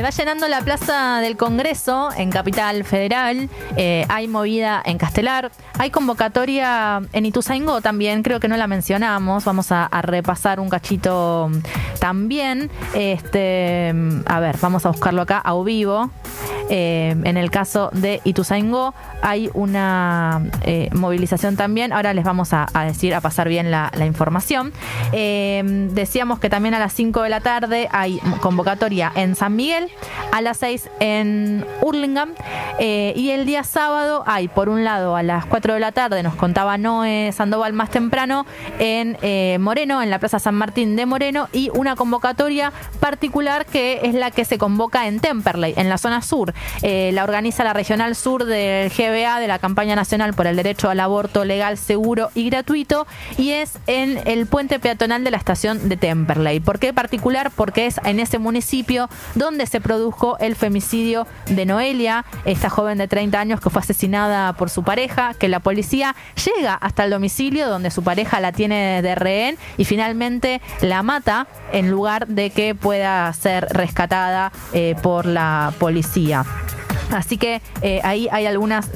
Se va llenando la Plaza del Congreso en Capital Federal, hay movida en Castelar, hay convocatoria en Ituzaingó también, creo que no la mencionamos, vamos a repasar un cachito también. A ver, vamos a buscarlo acá a vivo. En el caso de Ituzaingó hay una movilización también. Ahora les vamos a decir, a pasar bien la información. Decíamos que también a las 5 de la tarde hay convocatoria en San Miguel, a las 6 en Hurlingham, y el día sábado hay, por un lado, a las 4 de la tarde, nos contaba Noé Sandoval más temprano, en Moreno, en la Plaza San Martín de Moreno, y una convocatoria particular que es la que se convoca en Temperley, en la zona sur. La organiza la Regional Sur del GBA, de la Campaña Nacional por el Derecho al Aborto Legal, Seguro y Gratuito, y es en el puente peatonal de la estación de Temperley. ¿Por qué particular? Porque es en ese municipio donde se produjo el femicidio de Noelia, esta joven de 30 años que fue asesinada por su pareja, que la policía llega hasta el domicilio donde su pareja la tiene de rehén y finalmente la mata en lugar de que pueda ser rescatada por la policía. Así que ahí hay algunas